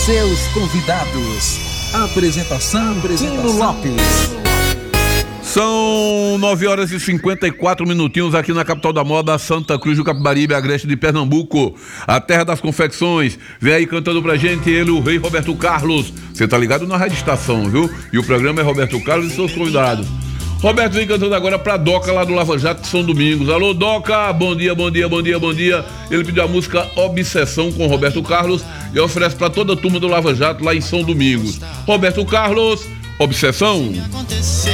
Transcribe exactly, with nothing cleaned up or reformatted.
Seus convidados. Apresentação, Apresentação. Tino Lopes. São nove horas e cinquenta e quatro minutinhos aqui na capital da moda, Santa Cruz do Capibaribe, Agreste de Pernambuco, a terra das confecções. Vem aí cantando pra gente ele, o rei Roberto Carlos. Você tá ligado na Rádio Estação, viu? E o programa é Roberto Carlos e seus convidados. Roberto vem cantando agora pra Doca lá do Lava Jato de São Domingos. Alô, Doca, bom dia, bom dia, bom dia, bom dia. Ele pediu a música Obsessão com Roberto Carlos e oferece pra toda a turma do Lava Jato lá em São Domingos. Roberto Carlos, Obsessão.